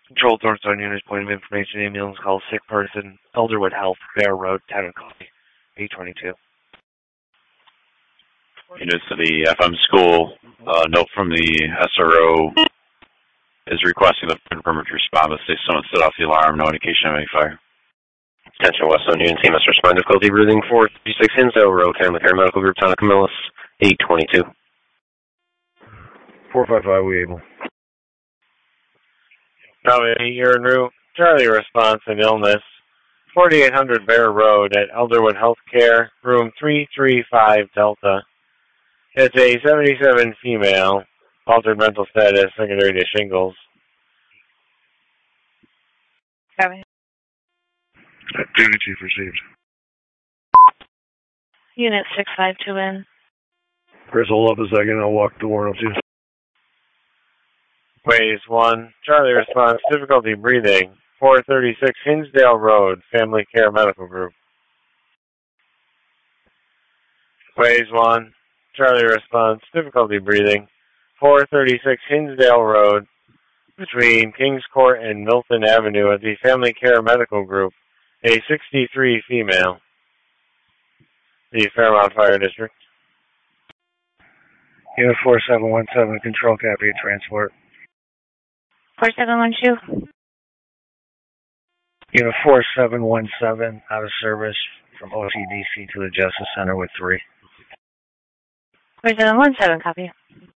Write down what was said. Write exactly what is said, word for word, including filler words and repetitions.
Control Thornstone Unit, point of information, ambulance call, sick person, Elderwood Health, Bear Road, Town and Coffee, eight twenty-two. Units to the F M school, uh, note from the S R O is requesting the permit to respond, but say someone set off the alarm, no indication of any fire. Attention Westland Unit Team, must respond difficulty breathing, four thirty-six Hinsdale Road, Family Care Medical Group, Town of Camillus, eight twenty-two. four five five, we able. Probably here en route, Charlie response and illness, forty-eight hundred Bear Road at Elderwood Healthcare, room three three five Delta. It's a seventy-seven female, altered mental status, secondary to shingles. Copy. Duty Chief received. Unit six five two in. Chris, hold up a second. I'll walk the warrant up to you. Ways one, Charlie response, difficulty breathing, four thirty-six Hinsdale Road, Family Care Medical Group. Ways one, Charlie response, difficulty breathing, four thirty-six Hinsdale Road, between Kings Court and Milton Avenue at the Family Care Medical Group, a sixty-three female. The Fairmount Fire District. Unit four seven one seven, control copy, transport. four seven one two. Unit four seven one seven, out of service from O C D C to the Justice Center with three. four seven one seven, copy.